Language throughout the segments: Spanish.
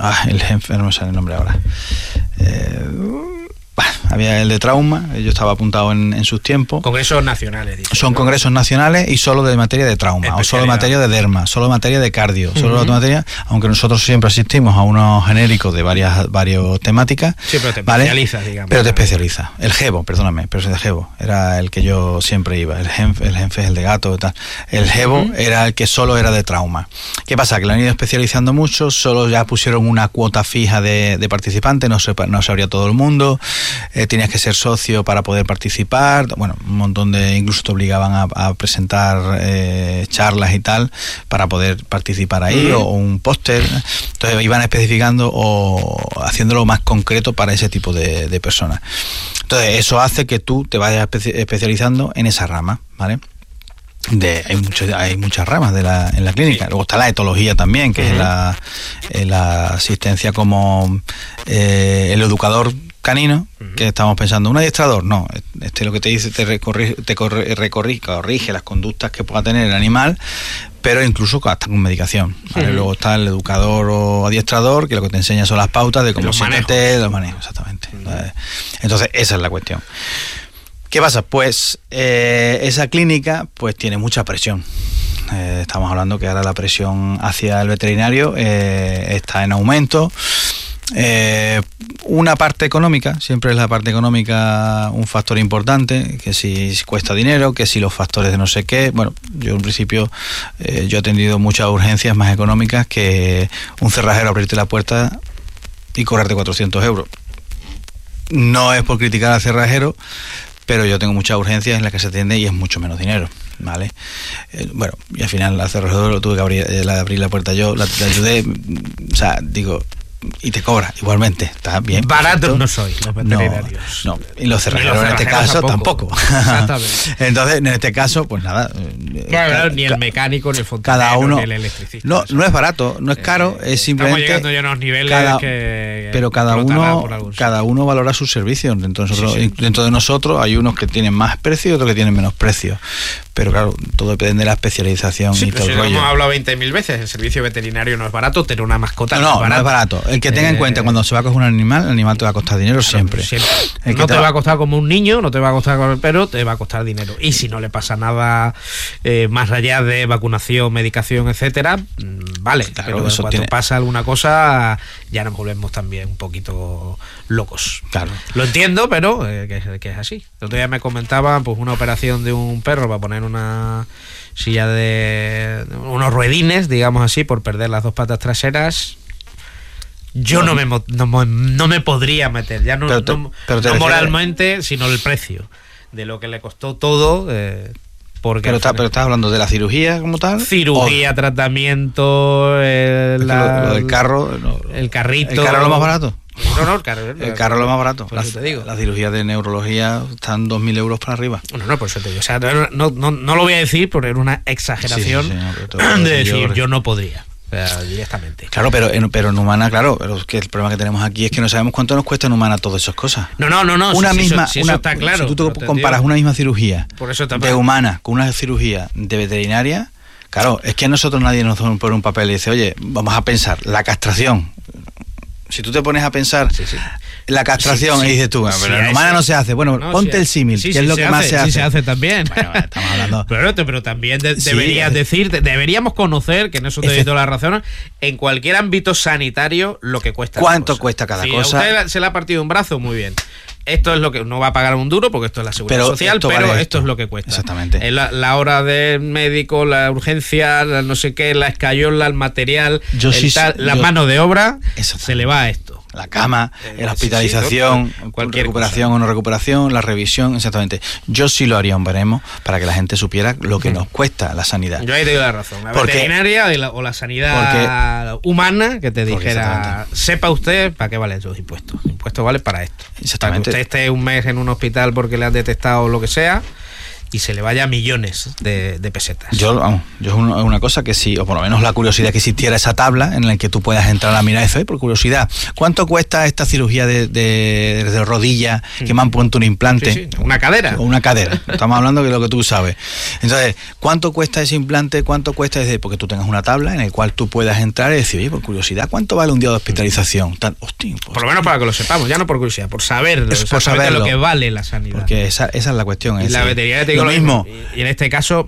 el jefe, no me sale el nombre ahora. Había el de trauma, yo estaba apuntado en sus tiempos. Congresos nacionales, dicho, son, ¿no? Congresos nacionales y solo de materia de trauma, o solo de materia de derma, solo de materia de cardio, solo de materia, aunque nosotros siempre asistimos a unos genéricos de varias temáticas. Sí, pero te especializas, digamos. Pero te especializas. El GEBO, perdóname, pero es el GEBO, era el que yo siempre iba. El jefe es el de gato y tal. El GEBO era el que solo era de trauma. ¿Qué pasa? Que lo han ido especializando mucho, solo ya pusieron una cuota fija de participantes, no se abría todo el mundo. Tenías que ser socio para poder participar, bueno, un montón de, incluso te obligaban a presentar charlas y tal para poder participar ahí, o un póster. Entonces iban especificando o haciéndolo más concreto para ese tipo de personas. Entonces eso hace que tú te vayas especializando en esa rama, ¿vale? Hay muchas ramas en la clínica. Luego está la etología también, que es la asistencia como el educador canino, que estamos pensando, un adiestrador, no, lo que te dice, corrige las conductas que pueda tener el animal, pero incluso hasta con medicación, ¿vale? Luego está el educador o adiestrador, que lo que te enseña son las pautas de cómo se mete, los manejos, exactamente. Entonces esa es la cuestión. ¿Qué pasa? Pues esa clínica pues tiene mucha presión. Estamos hablando que ahora la presión hacia el veterinario está en aumento. Una parte económica, siempre es la parte económica un factor importante, que si cuesta dinero, que si los factores de no sé qué. Bueno, yo en principio yo he tenido muchas urgencias más económicas que un cerrajero abrirte la puerta y cobrarte 400 euros. No es por criticar al cerrajero, pero yo tengo muchas urgencias en las que se atiende y es mucho menos dinero, ¿vale? Bueno, y al final al cerrajero lo tuve que abrir la puerta yo, le ayudé, o sea, digo, y te cobra igualmente, está bien. Baratos no soy los veterinarios. No, y los cerrajeros en este caso tampoco. Exactamente. Entonces, en este caso, pues nada. Claro, ni el mecánico, ni el fontanero, ni el electricista. No es barato, no es caro, es simplemente. Estamos llegando ya a unos niveles pero cada uno valora sus servicios. Dentro de nosotros hay unos que tienen más precio y otros que tienen menos precio. Pero claro, todo depende de la especialización y todo el rollo. Hemos hablado 20.000 veces, el servicio veterinario no es barato, tener una mascota no es barato. El que tenga en cuenta cuando se va a coger un animal, el animal te va a costar dinero siempre. No te va a costar como un niño, no te va a costar como el perro, te va a costar dinero. Y si no le pasa nada más allá de vacunación, medicación, etcétera, vale. Claro, pero cuando pasa alguna cosa, ya nos volvemos también un poquito locos. Claro. Lo entiendo, pero que es así. El otro día me comentaban pues una operación de un perro para poner una silla de unos ruedines, digamos así, por perder las dos patas traseras. Yo no me podría meter, ya no moralmente, sino el precio de lo que le costó todo. Pero estás hablando de la cirugía como tal. Cirugía, tratamiento, lo del carro. El carrito. ¿El carro es lo más barato? No, el carro es lo más barato. Te digo. La cirugía de neurología están 2.000 euros para arriba. No, por eso te digo. O sea, no lo voy a decir porque era una exageración de decir yo no podría. Directamente. Claro, pero en humana, claro, pero es que el problema que tenemos aquí es que no sabemos cuánto nos cuesta en humana todas esas cosas. No. Eso está claro. Si tú comparas una misma cirugía de humana con una cirugía de veterinaria, claro, es que a nosotros nadie nos pone un papel y dice, oye, vamos a pensar, la castración. Si tú te pones a pensar la castración y dices tú, pero en humana no se hace. Bueno, ponte el símil, que es lo que más se hace. Sí, se hace también. Bueno, estamos hablando. Pero también deberíamos conocer, que en eso te doy toda la razón, en cualquier ámbito sanitario lo que cuesta. ¿Cuánto cuesta cada cosa? A usted se le ha partido un brazo, muy bien. Esto es lo que no va a pagar un duro porque esto es la seguridad social, pero esto es lo que cuesta. Exactamente. La hora del médico, la urgencia, la no sé qué, la escayola, el material, la mano de obra, se le va a esto. La cama, la hospitalización, cualquier recuperación o no recuperación, la revisión, exactamente. Yo sí lo haría un baremo para que la gente supiera lo que nos cuesta la sanidad. Yo ahí te doy la razón. La veterinaria o la sanidad humana que te dijera, sepa usted para qué valen esos impuestos. Impuestos vale para esto. Exactamente. Para que usted esté un mes en un hospital porque le han detectado lo que sea, y se le vaya a millones de pesetas. Yo es una cosa que sí, o por lo menos la curiosidad que existiera esa tabla en la que tú puedas entrar a mirar eso, por curiosidad, ¿cuánto cuesta esta cirugía de rodilla que me han puesto un implante? Sí, una cadera. O una cadera, estamos hablando de lo que tú sabes. Entonces, ¿cuánto cuesta ese implante? ¿Cuánto cuesta? Porque tú tengas una tabla en la cual tú puedas entrar y decir, oye, por curiosidad, ¿cuánto vale un día de hospitalización? Hostia, pues, por lo menos para que lo sepamos, ya no por curiosidad, por saberlo, por saberlo, lo que vale la sanidad. Porque esa es la cuestión. Y la veterinaria te digo lo mismo. Y en este caso,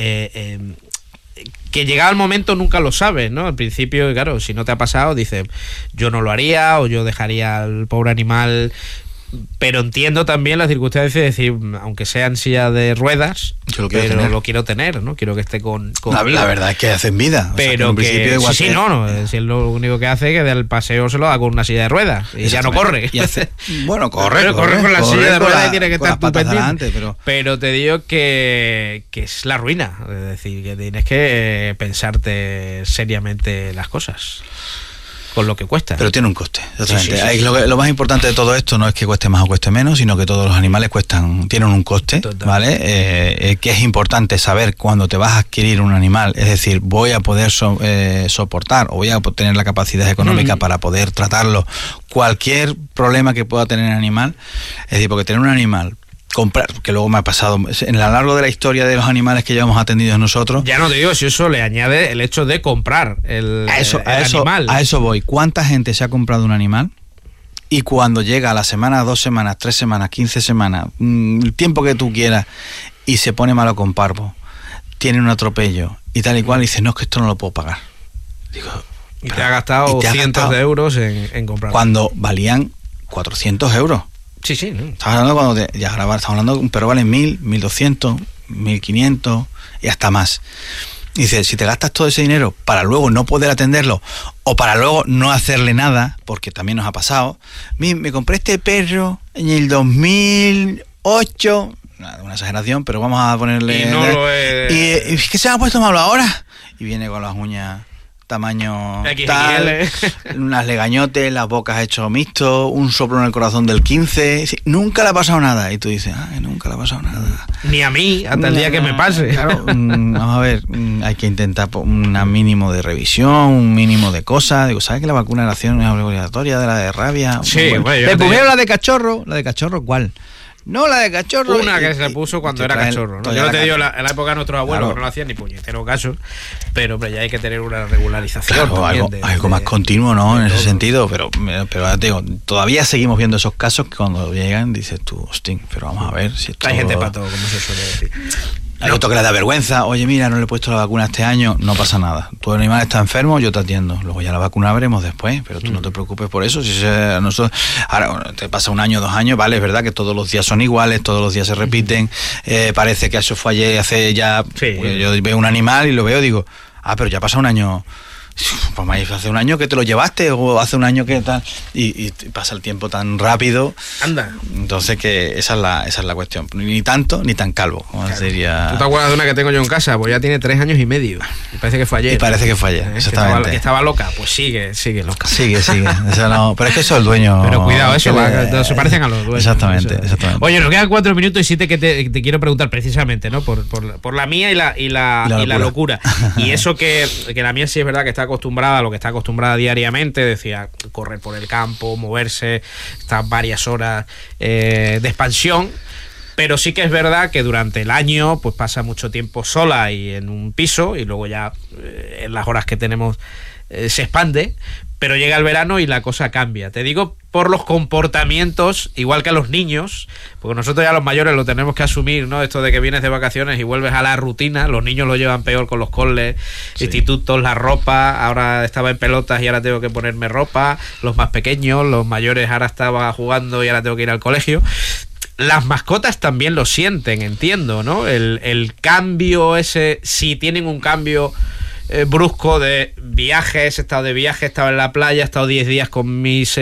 que llegado el momento nunca lo sabes, ¿no? Al principio, claro, si no te ha pasado, dices, yo no lo haría o yo dejaría al pobre animal. Pero entiendo también las circunstancias de decir, aunque sea en silla de ruedas, lo quiero tener, ¿no? Quiero que esté con la verdad es que hacen vida. Pero o sea, que igual sí, si es lo único que hace, que del paseo se lo da con una silla de ruedas y ya no corre. Bueno, corre con la silla de ruedas y tiene que estar tú pendiente. Pero te digo que es la ruina. Es decir, que tienes que pensarte seriamente las cosas. Con lo que cuesta. Pero tiene un coste, exactamente. Sí. Lo más importante de todo esto no es que cueste más o cueste menos, sino que todos los animales tienen un coste. Total. ¿Vale? Que es importante saber cuando te vas a adquirir un animal, es decir, voy a poder soportar o voy a tener la capacidad económica para poder tratarlo, cualquier problema que pueda tener el animal. Es decir, porque tener un animal, comprar, que luego me ha pasado en lo largo de la historia de los animales que llevamos atendidos nosotros. Ya no te digo si eso le añade el hecho de comprar el animal. A eso voy. ¿Cuánta gente se ha comprado un animal? Y cuando llega a la semana, 2 semanas, 3 semanas, 15 semanas, el tiempo que tú quieras, y se pone malo con parvo, tiene un atropello y tal y cual, y dice, no, es que esto no lo puedo pagar. Digo, y te ha gastado cientos de euros en comprar. Cuando valían 400 euros. Sí. ¿No? Estamos hablando estamos hablando de un perro vale 1.000, 1.200, 1.500 y hasta más. Y dice, si te gastas todo ese dinero para luego no poder atenderlo o para luego no hacerle nada, porque también nos ha pasado, me compré este perro en el 2008, una exageración, pero vamos a ponerle... Y es que se me ha puesto malo ahora. Y viene con las uñas tamaño tal, unas legañotes, las bocas hecho mixto, un soplo en el corazón del 15, nunca le ha pasado nada. Y tú dices, nunca le ha pasado nada. Ni a mí, hasta el día que me pase. Claro, vamos a ver, hay que intentar un mínimo de revisión, un mínimo de cosas. Digo, ¿sabes que la vacunación es obligatoria de la de rabia? Sí, bueno, primero la de cachorro, ¿cuál? No, la de cachorro. Una que se puso cuando era cachorro, ¿no? Yo no te digo, en la época de nuestros abuelos, que no lo hacían ni puñetero caso, pero ya hay que tener una regularización. Claro, algo más continuo, ¿no? En ese sentido, pero te digo, todavía seguimos viendo esos casos que cuando llegan dices tú, hostia, pero vamos a ver si esto... Hay gente para todo, como se suele decir. Hay otro que le da vergüenza, oye, mira, no le he puesto la vacuna este año, no pasa nada. Tu animal está enfermo, yo te atiendo. Luego ya la vacuna veremos después, pero tú no te preocupes por eso. Ahora te pasa 1 año, 2 años, vale, es verdad que todos los días son iguales, todos los días se repiten. Parece que eso fue ayer, hace ya... Sí. Yo veo un animal y lo veo y digo, pero ya pasa 1 año... Pues hace 1 año que te lo llevaste o hace 1 año que tal y pasa el tiempo tan rápido. Anda. Entonces que esa es la cuestión, ni tanto ni tan calvo, como claro. Sería. ¿Tú te acuerdas de una que tengo yo en casa? Pues ya tiene 3 años y medio. Y parece que fue ayer. Exactamente. Que estaba loca, pues sigue loca. Sigue. Eso no, pero es que eso es el dueño. Pero cuidado, eso se parecen a los dueños. Exactamente. Oye, nos quedan 4 minutos y 7 que te quiero preguntar precisamente, ¿no? Por la mía y la locura. Y eso que la mía sí es verdad que está acostumbrada a lo que está acostumbrada diariamente, decía, correr por el campo, moverse, estar varias horas de expansión, pero sí que es verdad que durante el año pues pasa mucho tiempo sola y en un piso y luego ya en las horas que tenemos se expande, pero llega el verano y la cosa cambia. Te digo por los comportamientos, igual que a los niños, porque nosotros ya los mayores lo tenemos que asumir, ¿no? Esto de que vienes de vacaciones y vuelves a la rutina, los niños lo llevan peor con los coles, institutos, la ropa, ahora estaba en pelotas y ahora tengo que ponerme ropa, los más pequeños, los mayores ahora estaba jugando y ahora tengo que ir al colegio. Las mascotas también lo sienten, entiendo, ¿no? El cambio ese, si tienen un cambio brusco de viajes, he estado de viaje, he estado en la playa, he estado 10 días con mis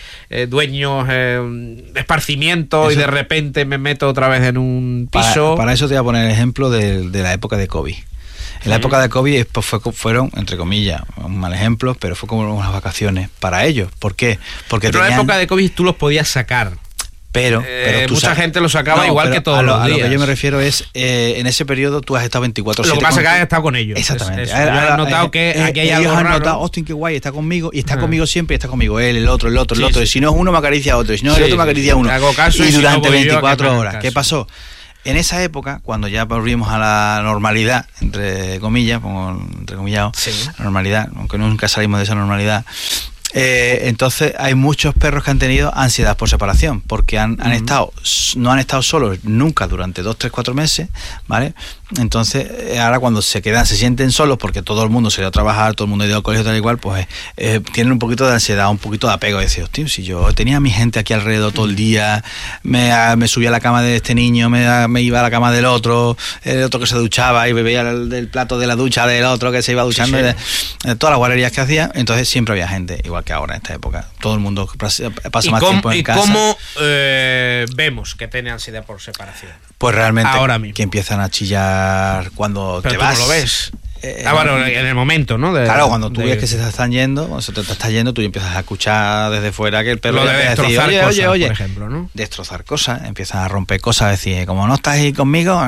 dueños de esparcimiento eso, y de repente me meto otra vez en un piso. Para eso te voy a poner el ejemplo de la época de COVID. En la época de COVID fueron, entre comillas, un mal ejemplo, pero fue como unas vacaciones para ellos. ¿Por qué? Porque pero en la época de COVID tú los podías sacar. Pero mucha gente lo sacaba igual que todos los días. A lo que yo me refiero es, en ese periodo tú has estado 24/7. Lo que pasa es que has estado con ellos. Exactamente. Yo he notado que aquí hay algo raro. Ellos han notado, Austin, qué guay, está conmigo, y está conmigo siempre, y está conmigo él, el otro. Y si no es uno, me acaricia a otro, y si no el otro, me acaricia a uno. Hago caso y durante si no 24 horas. ¿Qué pasó? En esa época, cuando ya volvimos a la normalidad, entre comillas, pongo entrecomillado, normalidad, aunque nunca salimos de esa normalidad, entonces hay muchos perros que han tenido ansiedad por separación, porque no han estado solos nunca durante 2, 3, 4 meses, ¿vale? Entonces ahora cuando se sienten solos, porque todo el mundo se ha ido a trabajar, todo el mundo ha ido al colegio tal y cual, pues tienen un poquito de ansiedad, un poquito de apego, de decir, hostia, si yo tenía a mi gente aquí alrededor todo el día, me subía a la cama de este niño, me iba a la cama del otro, el otro que se duchaba y bebía del plato de la ducha del otro que se iba duchando, de todas las guarrerías que hacía, entonces siempre había gente, igual que ahora en esta época, todo el mundo pasa más tiempo en casa. ¿Y cómo vemos que tiene ansiedad por separación? Pues realmente ahora mismo, que empiezan a chillar cuando te vas. ¿Pero tú no lo ves? Bueno, en el momento, ¿no? Claro, cuando tú ves que se están yendo, cuando se te está yendo, tú empiezas a escuchar desde fuera que el perro lo de destrozar decir, cosas, oye, por ejemplo, ¿no? Destrozar cosas, empiezan a romper cosas, decir, como no estás ahí conmigo,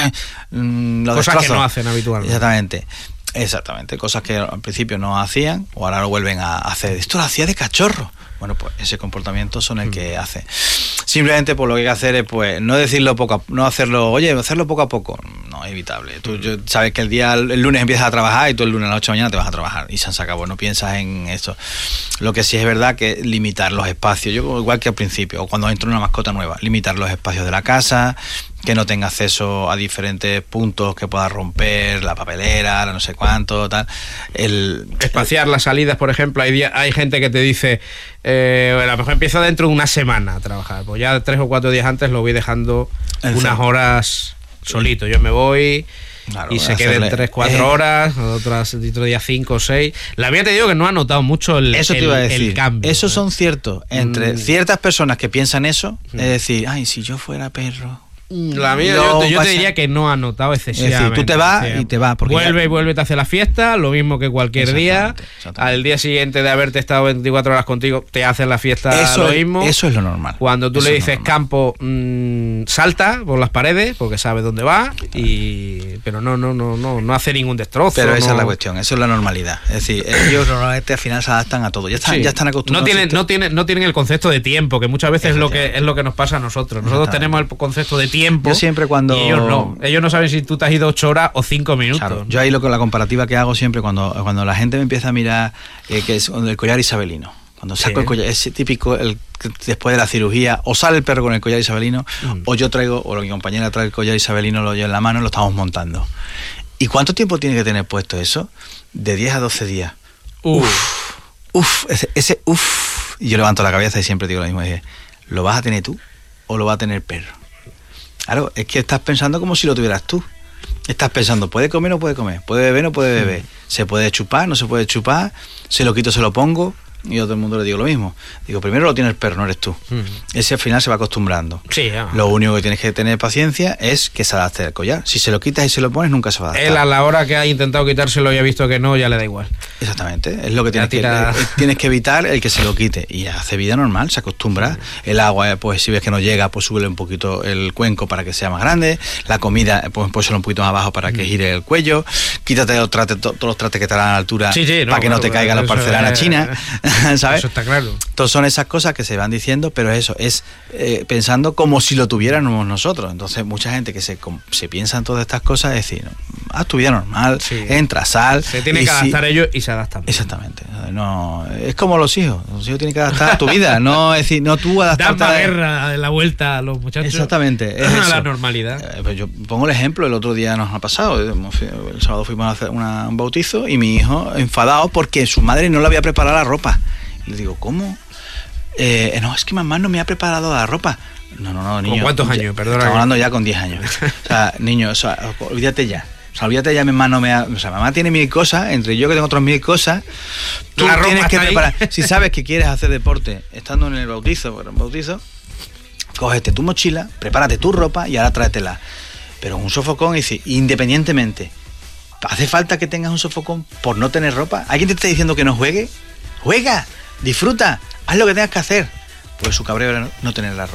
lo cosas destrozo. que no hacen habitualmente. Exactamente, cosas que al principio no hacían o ahora lo vuelven a hacer. Esto lo hacía de cachorro. Bueno, pues ese comportamiento son el que hace. Simplemente pues lo que hay que hacer es pues no decirlo hacerlo poco a poco. No, es evitable. Tú sabes que el lunes empiezas a trabajar y tú el lunes a las 8 de la mañana te vas a trabajar y se acabó, no piensas en eso. Lo que sí es verdad que limitar los espacios, yo igual que al principio, o cuando entra una mascota nueva, limitar los espacios de la casa, que no tenga acceso a diferentes puntos que pueda romper, la papelera, la no sé cuánto, tal. Espaciar las salidas, por ejemplo, hay gente que te dice, a lo mejor empiezo dentro de una semana a trabajar, pues ya 3 o 4 días antes lo voy dejando unas horas solito, yo me voy... Claro, y se queden 3-4 horas, otro día 5 o 6. La mía te digo que no ha notado mucho el cambio. Eso son ciertos. Entre ciertas personas que piensan eso, es decir, ay, si yo fuera perro. La mía, yo te diría que no ha notado excesivamente. Es decir, tú te vas y te vas. Vuelve, te hace la fiesta, lo mismo que cualquier día. Al día siguiente de haberte estado 24 horas contigo, te hacen la fiesta lo mismo. Eso es lo normal. Cuando tú le dices campo, salta por las paredes, porque sabe dónde va, pero no hace ningún destrozo. Pero esa es la cuestión, eso es la normalidad. Es decir, ellos normalmente al final se adaptan a todo. Ya están acostumbrados. No tienen el concepto de tiempo, que muchas veces es lo que nos pasa a nosotros. Nosotros tenemos el concepto de tiempo. Yo siempre cuando... Y ellos no saben si tú te has ido 8 horas o 5 minutos. Claro, yo ahí la comparativa que hago siempre cuando la gente me empieza a mirar, que es el collar isabelino. Cuando saco el collar, es típico después de la cirugía, o sale el perro con el collar isabelino, o yo traigo, o mi compañera trae el collar isabelino, lo llevo en la mano y lo estamos montando. ¿Y cuánto tiempo tiene que tener puesto eso? De 10 a 12 días. Ese. Y yo levanto la cabeza y siempre digo lo mismo, ¿lo vas a tener tú o lo va a tener el perro? Claro, es que estás pensando como si lo tuvieras tú. Estás pensando, ¿puede comer o no puede comer? ¿Puede beber o no puede beber? ¿Se puede chupar? ¿No se puede chupar? ¿Se lo quito, se lo pongo? Y yo a todo el mundo le digo lo mismo. Digo, primero lo tiene el perro, no eres tú. Ese al final se va acostumbrando. Sí, Lo único que tienes que tener paciencia es que se adapte al collar. Si se lo quitas y se lo pones, nunca se va a adaptar. Él a la hora que ha intentado quitárselo y ha visto que no, ya le da igual. Exactamente, es lo que tienes que evitar, el que se lo quite. Y hace vida normal, se acostumbra. El agua, pues si ves que no llega, pues súbele un poquito el cuenco para que sea más grande. La comida, pues pónselo un poquito más abajo para que gire el cuello. Quítate todos los trastes que te dan a la altura para que no te caiga la porcelana china. ¿Sabes? Eso está claro. Entonces son esas cosas que se van diciendo, pero eso es pensando como si lo tuviéramos nosotros. Entonces mucha gente que se piensa en todas estas cosas, es decir, haz tu vida normal, entra, sal. Se tienen que adaptar ellos y se adaptan. Exactamente. No, es como los hijos tienen que adaptar a tu vida, no es decir, no tú adaptarte. Dan guerra de la vuelta a los muchachos. Exactamente. Es a la normalidad. Pues yo pongo el ejemplo, el otro día nos ha pasado, el sábado fuimos a hacer un bautizo y mi hijo enfadado porque su madre no le había preparado la ropa. Le digo, ¿cómo? No, es que mamá no me ha preparado la ropa. No, niño. ¿Con cuántos años? Perdona. Estamos hablando ya con 10 años. O sea, niño, olvídate ya. Olvídate ya, mi mamá no me ha... O sea, mamá tiene 1000 cosas, entre yo que tengo otras 1000 cosas, tú tienes que preparar. Si sabes que quieres hacer deporte, estando en el bautizo, cógete tu mochila, prepárate tu ropa y ahora tráetela. Pero un sofocón, y dice, independientemente, ¿hace falta que tengas un sofocón por no tener ropa? ¿Alguien te está diciendo que no juegue? ¡Juega! Disfruta, haz lo que tengas que hacer. Pues su cabreo era no tener la ropa.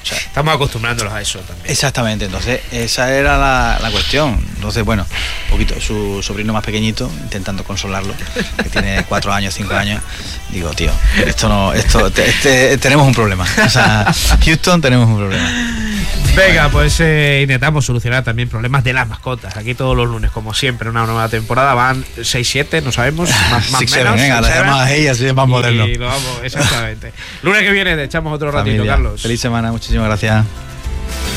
O sea, estamos acostumbrándolos a eso también. Exactamente, entonces esa era la cuestión. Entonces, bueno, un poquito su sobrino más pequeñito, intentando consolarlo, que tiene 4 años, 5 años, digo, tío, tenemos un problema. O sea, Houston, tenemos un problema. Venga, pues intentamos solucionar también problemas de las mascotas. Aquí todos los lunes, como siempre, una nueva temporada. Van 6-7, no sabemos, más menos. Venga, la llamada ahí, así es más moderno. Y lo vamos, exactamente. Lunes que viene te echamos otro ratito, Familia, Carlos. Feliz semana, muchísimas gracias.